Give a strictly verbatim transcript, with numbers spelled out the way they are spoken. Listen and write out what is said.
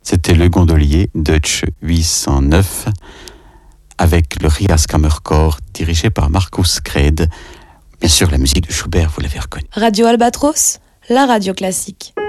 C'était Le Gondolier, Deutsch huit cent neuf, avec le Rias Kammerchor dirigé par Markus Kred. Bien sûr, la musique de Schubert, vous l'avez reconnue. Radio Albatros, la radio classique.